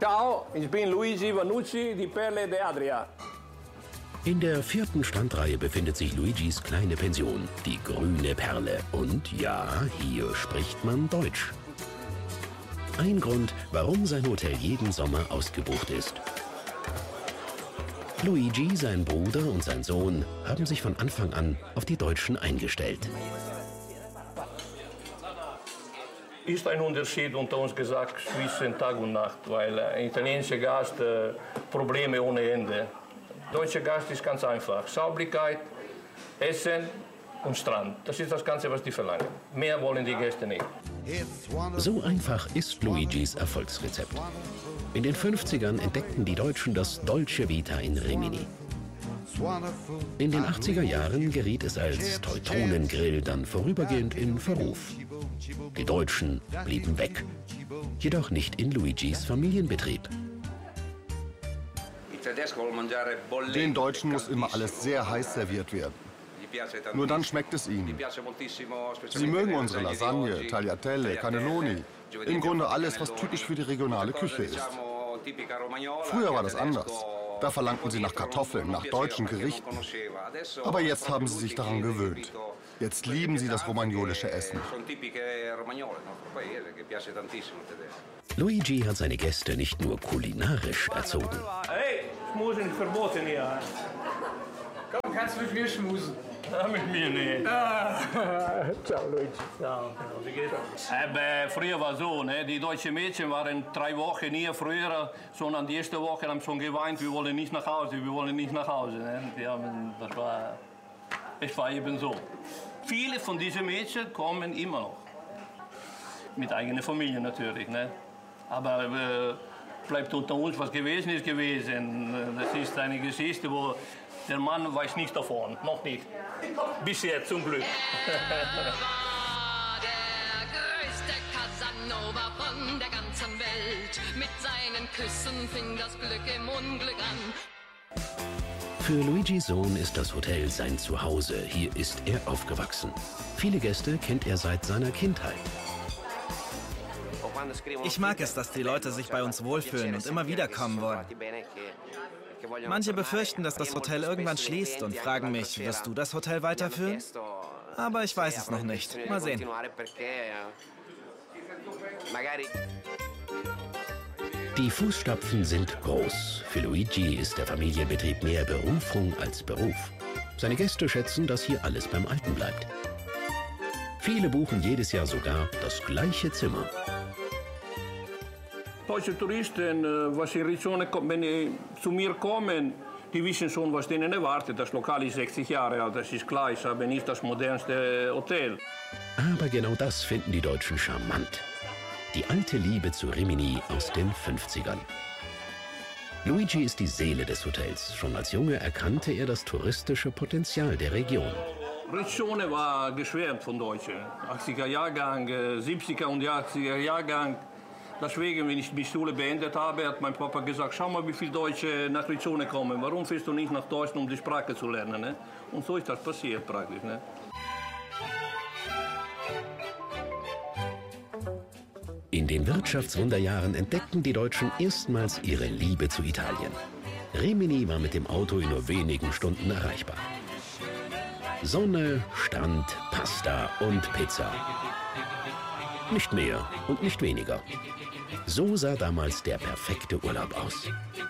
Ciao, ich bin Luigi Vannucci, die Perle de Adria. In der 4. Strandreihe befindet sich Luigis kleine Pension, die Grüne Perle. Und ja, hier spricht man Deutsch. Ein Grund, warum sein Hotel jeden Sommer ausgebucht ist. Luigi, sein Bruder und sein Sohn haben sich von Anfang an auf die Deutschen eingestellt. Ist ein Unterschied unter uns gesagt zwischen Tag und Nacht, weil ein italienischer Gast Probleme ohne Ende. Deutscher Gast ist ganz einfach. Sauberkeit, Essen und Strand. Das ist das Ganze, was die verlangen. Mehr wollen die Gäste nicht. So einfach ist Luigis Erfolgsrezept. In den 50ern entdeckten die Deutschen das Dolce Vita in Rimini. In den 80er Jahren geriet es als Teutonengrill dann vorübergehend in Verruf. Die Deutschen blieben weg, jedoch nicht in Luigis Familienbetrieb. Den Deutschen muss immer alles sehr heiß serviert werden. Nur dann schmeckt es ihnen. Sie mögen unsere Lasagne, Tagliatelle, Cannelloni. Im Grunde alles, was typisch für die regionale Küche ist. Früher war das anders. Da verlangten sie nach Kartoffeln, nach deutschen Gerichten. Aber jetzt haben sie sich daran gewöhnt. Jetzt lieben sie das romagnolische Essen. Luigi hat seine Gäste nicht nur kulinarisch erzogen. Hey, schmusen ist verboten hier. Komm, kannst du mit mir schmusen? Ja, mit mir nicht. Ciao, Luigi. Ja, wie geht's? Früher war so, ne? Die deutschen Mädchen waren 3 Wochen hier früher, schon an die erste Woche haben schon geweint, wir wollen nicht nach Hause, wir wollen nicht nach Hause. Ne? Es war eben so. Viele von diesen Mädchen kommen immer noch. Mit eigener Familie natürlich. Ne? Aber bleibt unter uns, was gewesen ist gewesen. Das ist eine Geschichte, wo der Mann weiß nichts davon, noch nicht. Bis jetzt, zum Glück. Er war der größte Casanova von der ganzen Welt. Mit seinen Küssen fing das Glück im Unglück an. Für Luigis Sohn ist das Hotel sein Zuhause. Hier ist er aufgewachsen. Viele Gäste kennt er seit seiner Kindheit. Ich mag es, dass die Leute sich bei uns wohlfühlen und immer wieder kommen wollen. Manche befürchten, dass das Hotel irgendwann schließt und fragen mich, wirst du das Hotel weiterführen? Aber ich weiß es noch nicht. Mal sehen. Die Fußstapfen sind groß. Für Luigi ist der Familienbetrieb mehr Berufung als Beruf. Seine Gäste schätzen, dass hier alles beim Alten bleibt. Viele buchen jedes Jahr sogar das gleiche Zimmer. Deutsche Touristen, was in Regionen, wenn die zu mir kommen, die wissen schon, was denen erwartet. Das Lokal ist 60 Jahre alt, das ist klar, ich habe nicht das modernste Hotel. Aber genau das finden die Deutschen charmant. Die alte Liebe zu Rimini aus den 50ern. Luigi ist die Seele des Hotels. Schon als Junge erkannte er das touristische Potenzial der Region. Regione war geschwärmt von Deutschen. 80er Jahrgang, 70er und 80er Jahrgang. Deswegen, wenn ich die Schule beendet habe, hat mein Papa gesagt, schau mal, wie viele Deutsche nach Regione kommen. Warum fährst du nicht nach Deutschland, um die Sprache zu lernen? Ne? Und so ist das passiert praktisch. Ne? In den Wirtschaftswunderjahren entdeckten die Deutschen erstmals ihre Liebe zu Italien. Rimini war mit dem Auto in nur wenigen Stunden erreichbar. Sonne, Strand, Pasta und Pizza. Nicht mehr und nicht weniger. So sah damals der perfekte Urlaub aus.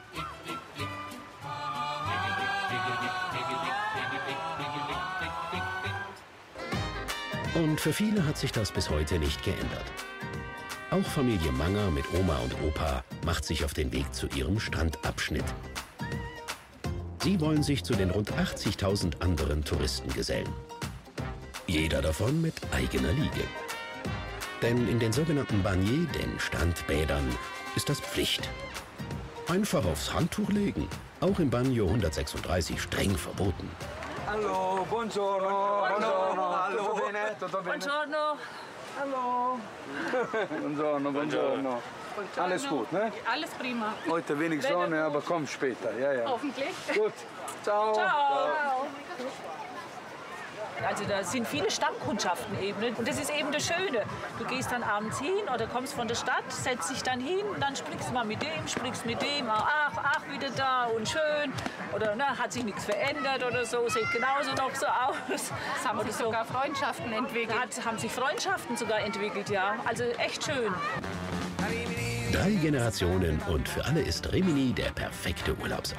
Und für viele hat sich das bis heute nicht geändert. Auch Familie Manger mit Oma und Opa macht sich auf den Weg zu ihrem Strandabschnitt. Sie wollen sich zu den rund 80.000 anderen Touristen gesellen. Jeder davon mit eigener Liege. Denn in den sogenannten Bagni, den Strandbädern, ist das Pflicht. Einfach aufs Handtuch legen. Auch im Bagno 136 streng verboten. Hallo, buongiorno. Buongiorno. Hallo. Tutto bene? Tutto bene? Buongiorno. Hallo. Buongiorno, buongiorno. Alles gut, ne? Alles prima. Heute wenig Sonne, aber komm später. Ja, ja. Hoffentlich. Gut. Ciao. Ciao. Also da sind viele Stammkundschaften eben. Und das ist eben das Schöne. Du gehst dann abends hin oder kommst von der Stadt, setzt dich dann hin und dann sprichst du mal mit dem, sprichst mit dem. Ach, wieder da und schön. Oder hat sich nichts verändert oder so, sieht genauso noch so aus. Es haben sich sogar Freundschaften entwickelt. Haben sich Freundschaften sogar entwickelt, ja. Also echt schön. 3 Generationen und für alle ist Rimini der perfekte Urlaubsort.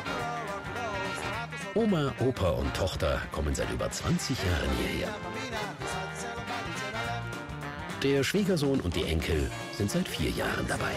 Oma, Opa und Tochter kommen seit über 20 Jahren hierher. Der Schwiegersohn und die Enkel sind seit 4 Jahren dabei.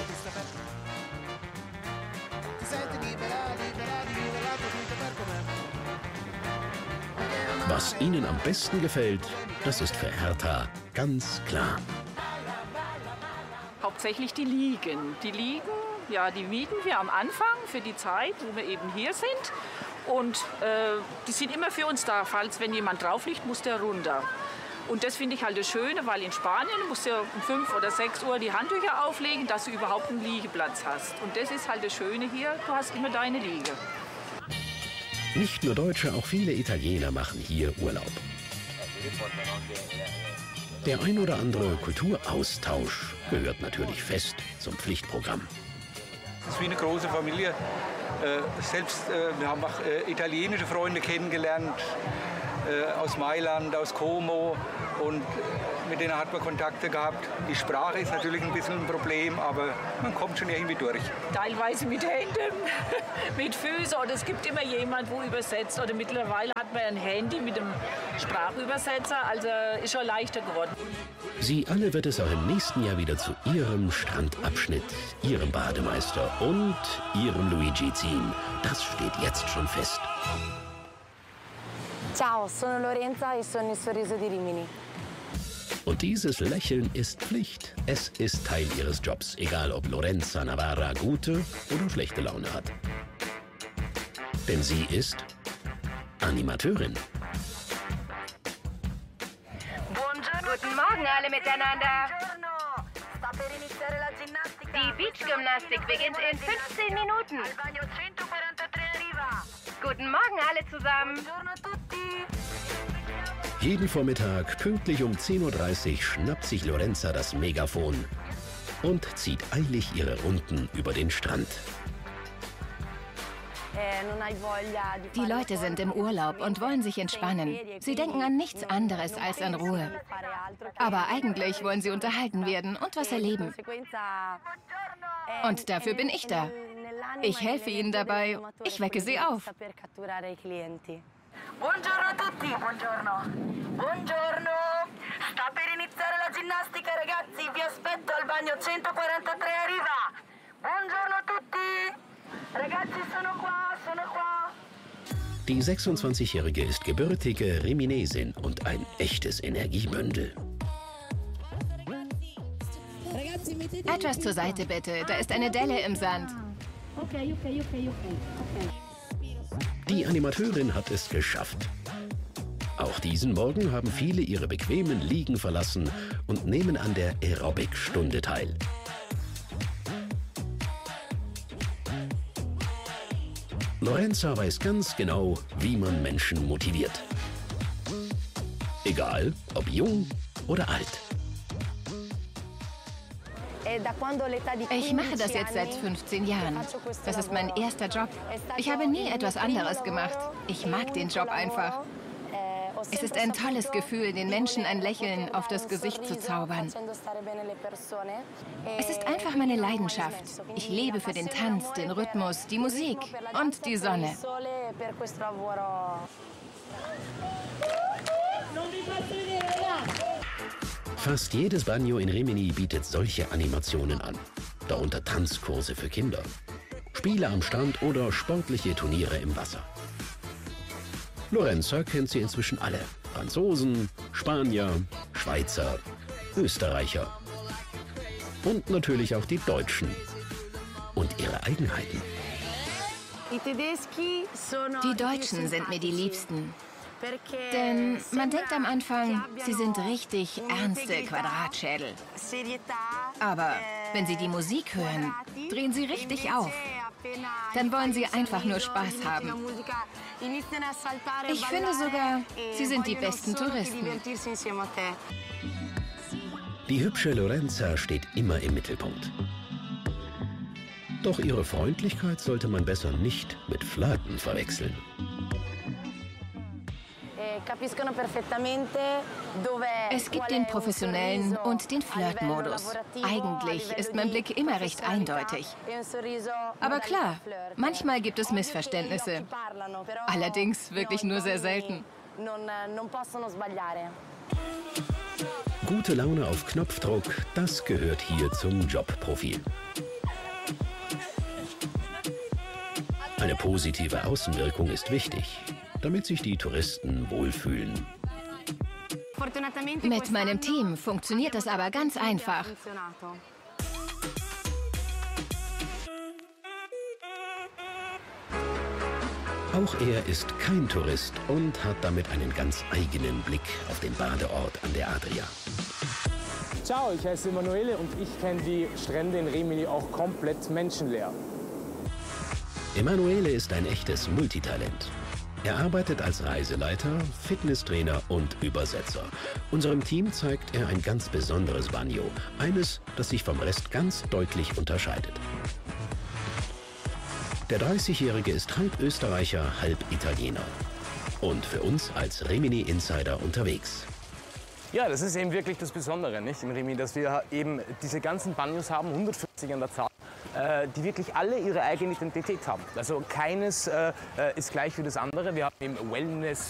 Was ihnen am besten gefällt, das ist für Hertha ganz klar. Hauptsächlich die Liegen. Die Liegen, ja, die mieten wir am Anfang für die Zeit, wo wir eben hier sind. Und die sind immer für uns da. Falls, wenn jemand drauf liegt, muss der runter. Und das finde ich halt das Schöne, weil in Spanien musst du ja um 5 oder 6 Uhr die Handtücher auflegen, dass du überhaupt einen Liegeplatz hast. Und das ist halt das Schöne hier, du hast immer deine Liege. Nicht nur Deutsche, auch viele Italiener machen hier Urlaub. Der ein oder andere Kulturaustausch gehört natürlich fest zum Pflichtprogramm. Es ist wie eine große Familie. Wir haben auch italienische Freunde kennengelernt, aus Mailand, aus Como, und mit denen hat man Kontakte gehabt. Die Sprache ist natürlich ein bisschen ein Problem, aber man kommt schon irgendwie durch. Teilweise mit Händen, mit Füßen, oder es gibt immer jemand, wo übersetzt. Oder mittlerweile hat man ein Handy mit einem Sprachübersetzer, also ist schon leichter geworden. Sie alle wird es auch im nächsten Jahr wieder zu ihrem Strandabschnitt, ihrem Bademeister und ihrem Luigi ziehen. Das steht jetzt schon fest. Ciao, sono Lorenza e sono il sorriso di Rimini. Und dieses Lächeln ist Pflicht. Es ist Teil ihres Jobs, egal ob Lorenza Navarra gute oder schlechte Laune hat. Denn sie ist Animateurin. Guten Morgen alle miteinander. Die Beachgymnastik beginnt in 15 Minuten. Guten Morgen alle zusammen. Jeden Vormittag, pünktlich um 10:30 Uhr, schnappt sich Lorenza das Megafon und zieht eilig ihre Runden über den Strand. Die Leute sind im Urlaub und wollen sich entspannen. Sie denken an nichts anderes als an Ruhe. Aber eigentlich wollen sie unterhalten werden und was erleben. Und dafür bin ich da. Ich helfe ihnen dabei. Ich wecke sie auf. Buongiorno a tutti, buongiorno. Buongiorno. Sta per iniziare la ginnastica, ragazzi. Vi aspetto al bagno 143 a Riva. Buongiorno a tutti. Ragazzi, sono qua. Die 26-Jährige ist gebürtige Riminesin und ein echtes Energiebündel. Etwas zur Seite bitte, da ist eine Delle im Sand. Okay. Die Animateurin hat es geschafft. Auch diesen Morgen haben viele ihre bequemen Liegen verlassen und nehmen an der Aerobic-Stunde teil. Lorenza weiß ganz genau, wie man Menschen motiviert. Egal, ob jung oder alt. Ich mache das jetzt seit 15 Jahren. Das ist mein erster Job. Ich habe nie etwas anderes gemacht. Ich mag den Job einfach. Es ist ein tolles Gefühl, den Menschen ein Lächeln auf das Gesicht zu zaubern. Es ist einfach meine Leidenschaft. Ich lebe für den Tanz, den Rhythmus, die Musik und die Sonne. Fast jedes Bagno in Rimini bietet solche Animationen an. Darunter Tanzkurse für Kinder, Spiele am Strand oder sportliche Turniere im Wasser. Lorenza kennt sie inzwischen alle. Franzosen, Spanier, Schweizer, Österreicher. Und natürlich auch die Deutschen. Und ihre Eigenheiten. Die Deutschen sind mir die Liebsten. Denn man denkt am Anfang, sie sind richtig ernste Quadratschädel. Aber wenn sie die Musik hören, drehen sie richtig auf. Dann wollen sie einfach nur Spaß haben. Ich finde sogar, sie sind die besten Touristen. Die hübsche Lorenza steht immer im Mittelpunkt. Doch ihre Freundlichkeit sollte man besser nicht mit Flirten verwechseln. Es gibt den professionellen und den Flirt-Modus. Eigentlich ist mein Blick immer recht eindeutig. Aber klar, manchmal gibt es Missverständnisse. Allerdings wirklich nur sehr selten. Gute Laune auf Knopfdruck, das gehört hier zum Jobprofil. Eine positive Außenwirkung ist wichtig, damit sich die Touristen wohlfühlen. Mit meinem Team funktioniert das aber ganz einfach. Auch er ist kein Tourist und hat damit einen ganz eigenen Blick auf den Badeort an der Adria. Ciao, ich heiße Emanuele und ich kenne die Strände in Rimini auch komplett menschenleer. Emanuele ist ein echtes Multitalent. Er arbeitet als Reiseleiter, Fitnesstrainer und Übersetzer. Unserem Team zeigt er ein ganz besonderes Bagno. Eines, das sich vom Rest ganz deutlich unterscheidet. Der 30-Jährige ist halb Österreicher, halb Italiener. Und für uns als Rimini-Insider unterwegs. Ja, das ist eben wirklich das Besondere, nicht, im Rimini, dass wir eben diese ganzen Bagnos haben, 150 an der Zahl, die wirklich alle ihre eigene Identität haben. Also keines ist gleich wie das andere. Wir haben eben Wellness,